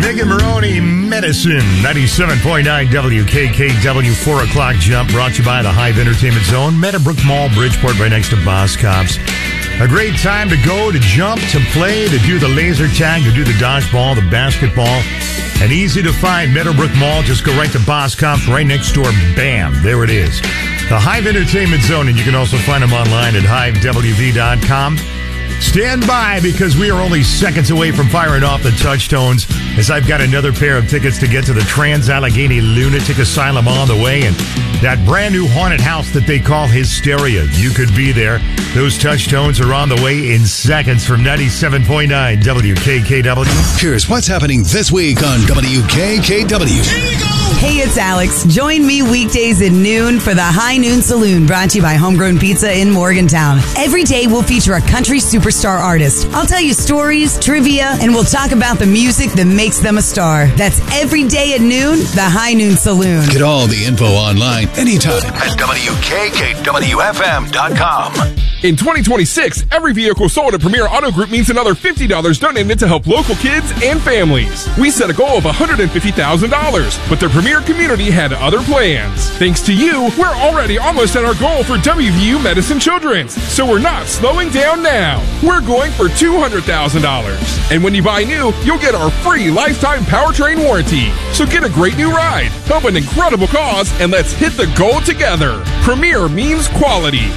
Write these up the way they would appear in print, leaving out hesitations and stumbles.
Nick and Maroney, Medicine, 97.9 WKKW, 4 o'clock jump, brought to you by the Hive Entertainment Zone, Meadowbrook Mall, Bridgeport, right next to Boscov's. A great time to go, to jump, to play, to do the laser tag, to do the dodgeball, the basketball. And easy to find, Meadowbrook Mall. Just go right to Boscov's, right next door. Bam, there it is. The Hive Entertainment Zone, and you can also find them online at hivewv.com. Stand by, because we are only seconds away from firing off the touchstones, as I've got another pair of tickets to get to the Trans-Allegheny Lunatic Asylum on the way, and that brand new haunted house that they call Hysteria. You could be there. Those touchstones are on the way in seconds from 97.9 WKKW. Here's what's happening this week on WKKW. Hey, it's Alex. Join me weekdays at noon for the High Noon Saloon, brought to you by Homegrown Pizza in Morgantown. Every day we'll feature a country superstar artist. I'll tell you stories, trivia, and we'll talk about the music that makes them a star. That's every day at noon, the High Noon Saloon. Get all the info online anytime at WKKWFM.com. In 2026, every vehicle sold at Premier Auto Group means another $50 donated to help local kids and families. We set a goal of $150,000, but the Premier community had other plans. Thanks to you, we're already almost at our goal for WVU Medicine Children's, so we're not slowing down now. We're going for $200,000. And when you buy new, you'll get our free lifetime powertrain warranty. So get a great new ride, help an incredible cause, and let's hit the goal together. Premier means quality.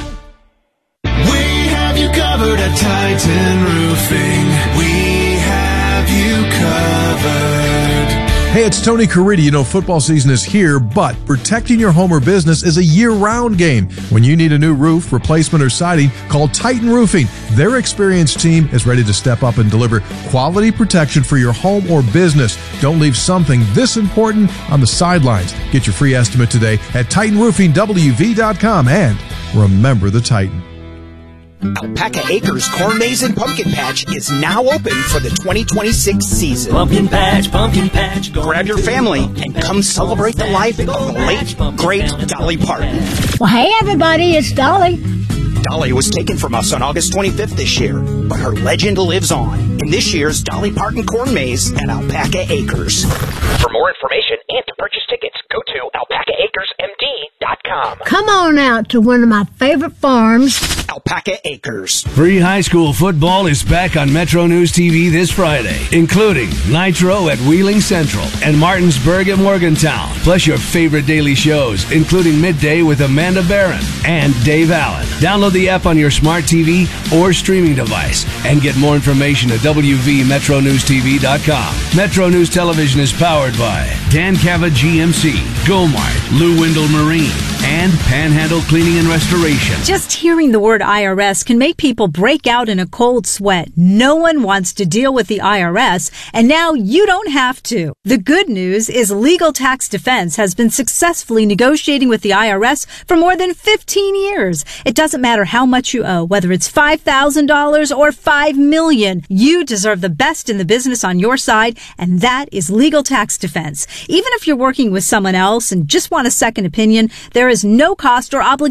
We have you covered at Titan Roofing. We have you covered. Hey, it's Tony Caridi. You know, football season is here, but protecting your home or business is a year-round game. When you need a new roof, replacement, or siding, call Titan Roofing. Their experienced team is ready to step up and deliver quality protection for your home or business. Don't leave something this important on the sidelines. Get your free estimate today at TitanRoofingWV.com, and remember the Titan. Alpaca Acres Corn Maze and Pumpkin Patch is now open for the 2026 season. Pumpkin patch, go. Grab your family and come celebrate the life of the late, great Dolly Parton. Well, hey everybody, it's Dolly. Dolly was taken from us on August 25th this year, but her legend lives on in this year's Dolly Parton Corn Maze at Alpaca Acres. For more information and to purchase tickets, go to alpacaacresmd.com. Come on out to one of my favorite farms, Alpaca Acres. Free high school football is back on Metro News TV this Friday, including Nitro at Wheeling Central and Martinsburg at Morgantown, plus your favorite daily shows, including Midday with Amanda Barron and Dave Allen. Download the app on your smart TV or streaming device and get more information at WVMetroNewsTV.com. Metro News Television is powered by Dan Cava GMC, Gomart, Lou Windle Marine, and Panhandle Cleaning and Restoration. Just hearing the word IRS can make people break out in a cold sweat. No one wants to deal with the IRS, and now you don't have to. The good news is Legal Tax Defense has been successfully negotiating with the IRS for more than 15 years. It doesn't matter how much you owe, whether it's $5,000 or $5 million. You deserve the best in the business on your side, and that is Legal Tax Defense. Even if you're working with someone else and just want a second opinion, there is no cost or obligation